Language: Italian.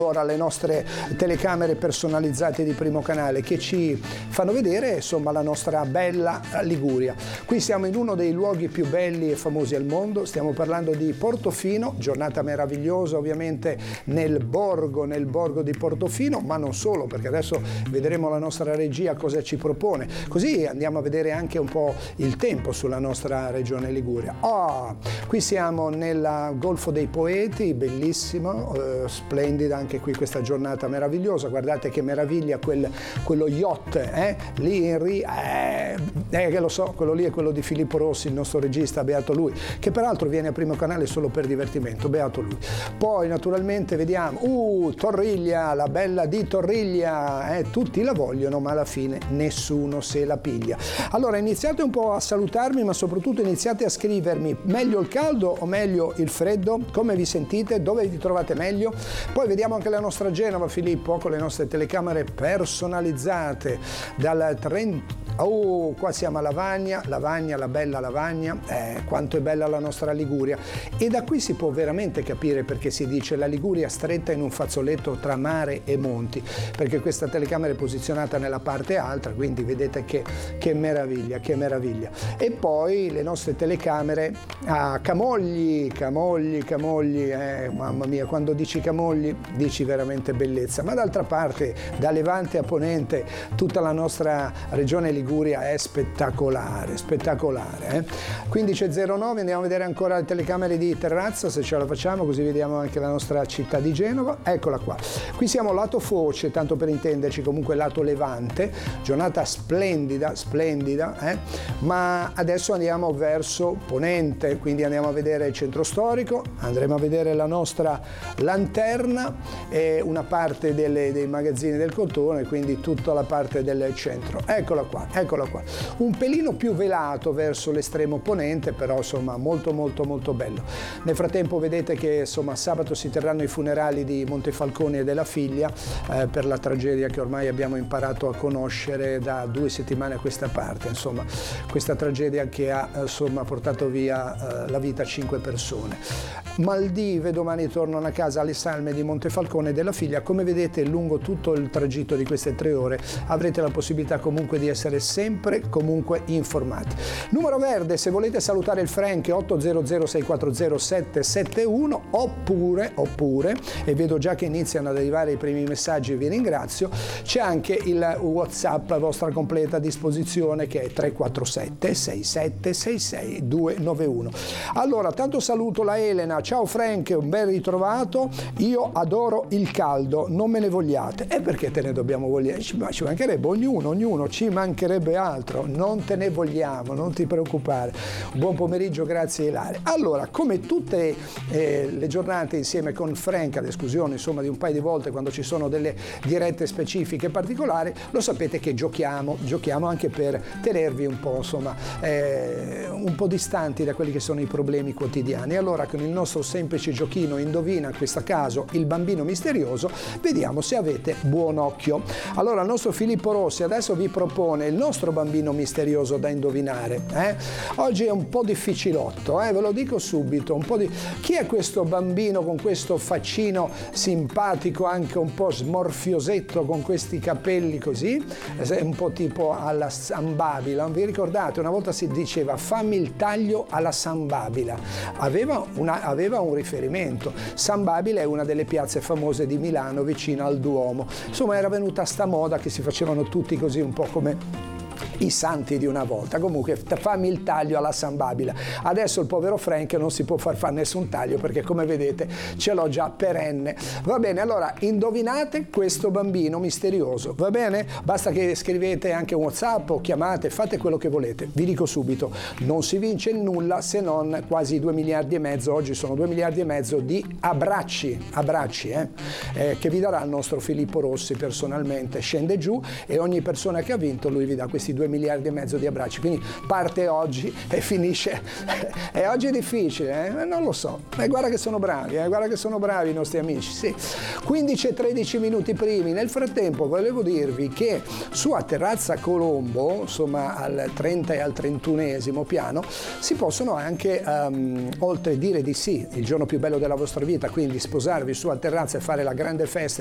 Ora le nostre telecamere personalizzate di Primo Canale che ci fanno vedere insomma la nostra bella Liguria. Qui siamo in uno dei luoghi più belli e famosi al mondo, stiamo parlando di Portofino, giornata meravigliosa ovviamente nel borgo di Portofino, ma non solo, perché adesso vedremo la nostra regia cosa ci propone, così andiamo a vedere anche un po' il tempo sulla nostra regione Liguria. Qui siamo nel Golfo dei Poeti, bellissimo, splendida anche qui questa giornata meravigliosa. Guardate che meraviglia quello yacht, lì in che lo so, quello lì è quello di Filippo Rossi, il nostro regista, beato lui, che peraltro viene a Primo Canale solo per divertimento, beato lui. Poi naturalmente vediamo Torriglia, la bella di Torriglia, tutti la vogliono ma alla fine nessuno se la piglia. Allora iniziate un po' a salutarmi, ma soprattutto iniziate a scrivermi: meglio il caldo o meglio il freddo? Come vi sentite? Dove vi trovate meglio? Poi vediamo anche la nostra Genova, Filippo, con le nostre telecamere personalizzate dal Trentino. Qua siamo a Lavagna, la bella Lavagna, quanto è bella la nostra Liguria, e da qui si può veramente capire perché si dice la Liguria stretta in un fazzoletto tra mare e monti, perché questa telecamera è posizionata nella parte alta, quindi vedete che meraviglia, che meraviglia. E poi le nostre telecamere a Camogli, mamma mia, quando dici Camogli dici veramente bellezza, ma d'altra parte da Levante a Ponente tutta la nostra regione Liguria è spettacolare. 15.09, andiamo a vedere ancora le telecamere di Terrazza, se ce la facciamo, così vediamo anche la nostra città di Genova. Eccola qua. Qui siamo lato Foce, tanto per intenderci, comunque lato Levante, giornata splendida, ma adesso andiamo verso Ponente, quindi andiamo a vedere il centro storico, andremo a vedere la nostra lanterna e una parte dei magazzini del cotone, quindi tutta la parte del centro. Eccola qua. Un pelino più velato verso l'estremo ponente, però insomma molto bello. Nel frattempo vedete che insomma sabato si terranno i funerali di Montefalcone e della figlia per la tragedia che ormai abbiamo imparato a conoscere da 2 settimane a questa parte, insomma questa tragedia che ha insomma portato via la vita a 5 persone. Maldive, domani tornano a casa alle salme di Montefalcone e della figlia. Come vedete lungo tutto il tragitto di queste 3 ore avrete la possibilità comunque di essere sempre comunque informati. Numero verde se volete salutare il Frank 800 640 771 oppure, e vedo già che iniziano ad arrivare i primi messaggi e vi ringrazio, c'è anche il WhatsApp a vostra completa disposizione che è 347 6766 291. Allora tanto saluto la Elena: ciao Frank, un ben ritrovato, io adoro il caldo, non me ne vogliate. E perché te ne dobbiamo vogliare? Ci mancherebbe, ognuno, ci mancherebbe altro, non te ne vogliamo, non ti preoccupare. Buon pomeriggio, grazie Ilaria. Allora, come tutte le giornate insieme con Frank, ad esclusione insomma di un paio di volte quando ci sono delle dirette specifiche particolari, lo sapete che giochiamo anche per tenervi un po' insomma un po' distanti da quelli che sono i problemi quotidiani. Allora con il nostro semplice giochino indovina, in questo caso il bambino misterioso, vediamo se avete buon occhio. Allora il nostro Filippo Rossi adesso vi propone il nostro bambino misterioso da indovinare. Oggi è un po' difficilotto, ve lo dico subito, chi è questo bambino con questo faccino simpatico, anche un po' smorfiosetto, con questi capelli così, un po' tipo alla Sambabila? Vi ricordate? Una volta si diceva fammi il taglio alla Sambabila, aveva un riferimento. Sambabila è una delle piazze famose di Milano vicino al Duomo, insomma era venuta sta moda che si facevano tutti così un po' come i santi di una volta. Comunque fammi il taglio alla Sambabila. Adesso il povero Frank non si può fare nessun taglio perché come vedete ce l'ho già perenne. Va bene, allora indovinate questo bambino misterioso, va bene? Basta che scrivete anche un WhatsApp o chiamate, fate quello che volete. Vi dico subito, non si vince nulla se non quasi 2 miliardi e mezzo, oggi sono 2 miliardi e mezzo di abbracci che vi darà il nostro Filippo Rossi personalmente. Scende giù e ogni persona che ha vinto lui vi dà questi 2 miliardi e mezzo di abbracci, quindi parte oggi e finisce. E oggi è difficile, non lo so. E guarda che sono bravi, guarda che sono bravi i nostri amici, sì. 15 e 13 minuti primi. Nel frattempo volevo dirvi che su a Terrazza Colombo, insomma al 30 e al 31esimo piano, si possono anche, oltre a dire di sì, il giorno più bello della vostra vita, quindi sposarvi su a terrazza e fare la grande festa